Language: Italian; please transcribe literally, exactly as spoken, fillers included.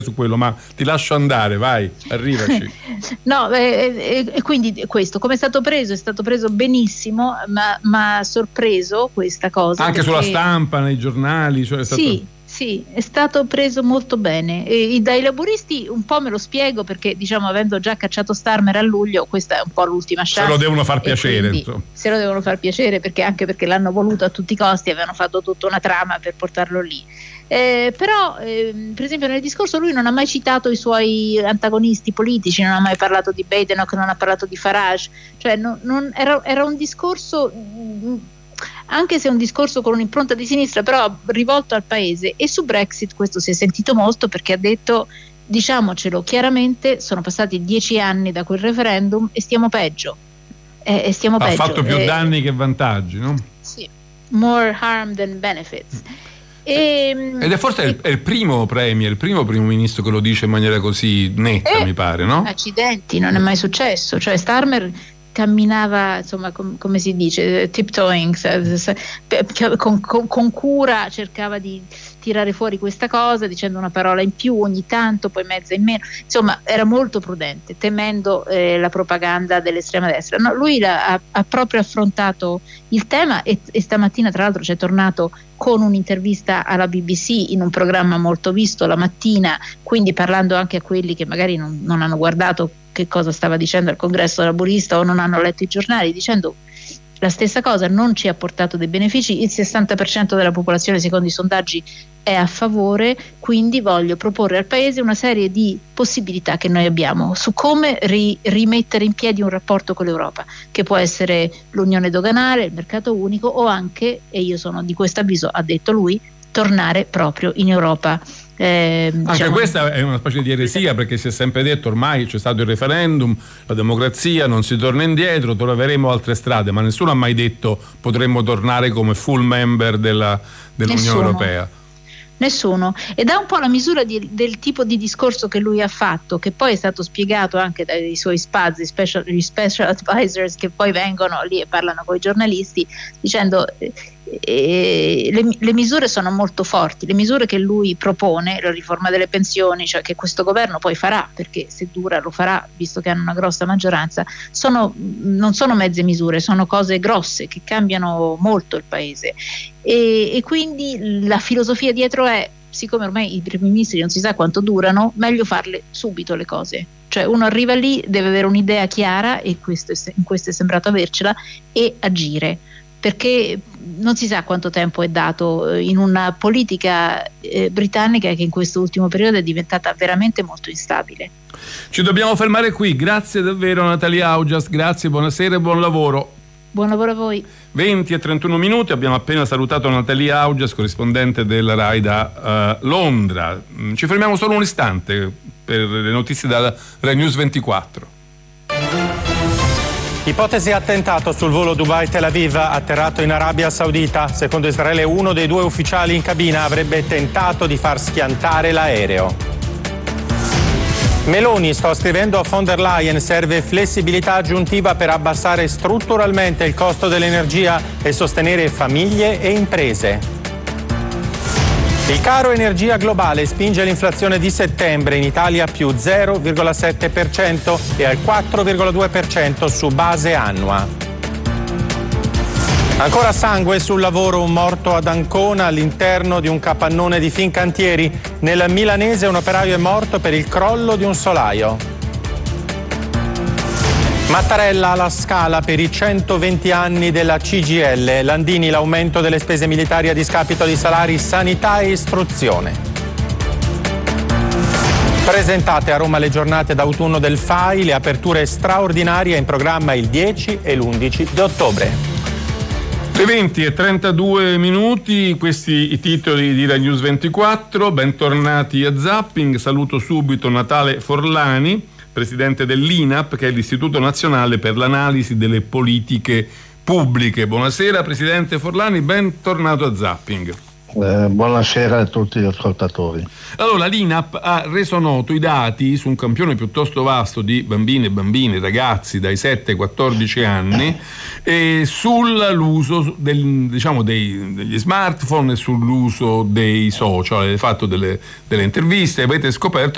su quello, ma ti lascio andare, vai, arrivaci. No, e, e quindi questo, come è stato preso? È stato preso benissimo, ma, ma ha sorpreso questa cosa. Anche perché... sulla stampa, nei giornali, cioè è stato... Sì, sì, è stato preso molto bene. E dai laburisti un po' me lo spiego, perché diciamo, avendo già cacciato Starmer a luglio, questa è un po' l'ultima chance. Se lo devono far piacere, insomma. Se lo devono far piacere, perché anche perché l'hanno voluto a tutti i costi, avevano fatto tutta una trama per portarlo lì. Eh, però eh, per esempio nel discorso lui non ha mai citato i suoi antagonisti politici, non ha mai parlato di Badenoch, non ha parlato di Farage, cioè non, non, era, era un discorso, anche se è un discorso con un'impronta di sinistra, però rivolto al paese. E su Brexit questo si è sentito molto, perché ha detto, diciamocelo chiaramente, sono passati dieci anni da quel referendum e stiamo peggio, eh, e stiamo ha peggio. fatto più eh, danni che vantaggi, no? Sì, more harm than benefits. E, ed è forse il, è il primo premier, il primo primo ministro che lo dice in maniera così netta, eh, mi pare, no? Accidenti, non è mai successo. Cioè Starmer camminava, insomma, com, come si dice, tiptoeing, con, con, con cura cercava di tirare fuori questa cosa, dicendo una parola in più ogni tanto, poi mezza in meno, insomma era molto prudente, temendo eh, la propaganda dell'estrema destra. No, lui ha, ha proprio affrontato il tema, e, e stamattina tra l'altro c'è tornato con un'intervista alla B B C in un programma molto visto la mattina, quindi parlando anche a quelli che magari non, non hanno guardato che cosa stava dicendo al congresso laburista o non hanno letto i giornali, dicendo la stessa cosa: non ci ha portato dei benefici, il sessanta per cento della popolazione secondo i sondaggi è a favore, quindi voglio proporre al Paese una serie di possibilità che noi abbiamo su come ri- rimettere in piedi un rapporto con l'Europa, che può essere l'unione doganale, il mercato unico, o anche, e io sono di questo avviso, ha detto lui, tornare proprio in Europa. Eh, Anche diciamo, questa è una specie di eresia, perché si è sempre detto ormai c'è stato il referendum, la democrazia, non si torna indietro, troveremo altre strade, ma nessuno ha mai detto potremmo tornare come full member della, dell'Unione Nessuno. Europea. Nessuno, ed è un po' la misura di, del tipo di discorso che lui ha fatto, che poi è stato spiegato anche dai suoi spazzi, special, gli special advisors, che poi vengono lì e parlano con i giornalisti dicendo eh, eh, le, le misure sono molto forti, le misure che lui propone, la riforma delle pensioni, cioè che questo governo poi farà, perché se dura lo farà visto che hanno una grossa maggioranza, sono, non sono mezze misure, sono cose grosse che cambiano molto il paese. E, e quindi la filosofia dietro è, siccome ormai i primi ministri non si sa quanto durano, meglio farle subito le cose, cioè uno arriva lì, deve avere un'idea chiara, e questo è, in questo è sembrato avercela, e agire, perché non si sa quanto tempo è dato in una politica eh, britannica che in questo ultimo periodo è diventata veramente molto instabile. Ci dobbiamo fermare qui, grazie davvero Natalia Augias, grazie, buonasera e buon lavoro. Buon lavoro a voi. venti e trentuno minuti, abbiamo appena salutato Natalia Augias, corrispondente della RAI da uh, Londra. Ci fermiamo solo un istante per le notizie da Rai News ventiquattro. Ipotesi attentato sul volo Dubai-Tel Aviv, atterrato in Arabia Saudita. Secondo Israele uno dei due ufficiali in cabina avrebbe tentato di far schiantare l'aereo. Meloni, sto scrivendo a von der Leyen, serve flessibilità aggiuntiva per abbassare strutturalmente il costo dell'energia e sostenere famiglie e imprese. Il caro energia globale spinge l'inflazione di settembre in Italia più zero virgola sette per cento e al quattro virgola due per cento su base annua. Ancora sangue sul lavoro, un morto ad Ancona all'interno di un capannone di Fincantieri. Nel milanese un operaio è morto per il crollo di un solaio. Mattarella alla Scala per i centoventi anni della C G I L. Landini, l'aumento delle spese militari a discapito di salari, sanità e istruzione. Presentate a Roma le giornate d'autunno del F A I, le aperture straordinarie in programma il dieci e l'undici di ottobre. Le venti e trentadue minuti, questi i titoli di Rai News ventiquattro, bentornati a Zapping, saluto subito Natale Forlani, presidente dell'I N A P, che è l'Istituto Nazionale per l'Analisi delle Politiche Pubbliche. Buonasera Presidente Forlani, bentornato a Zapping. Eh, buonasera a tutti gli ascoltatori. Allora, l'I N A P ha reso noto i dati su un campione piuttosto vasto di bambine e bambini, ragazzi dai sette ai quattordici anni, e sull'uso del, diciamo, dei, degli smartphone e sull'uso dei social. Avete fatto delle, delle interviste, avete scoperto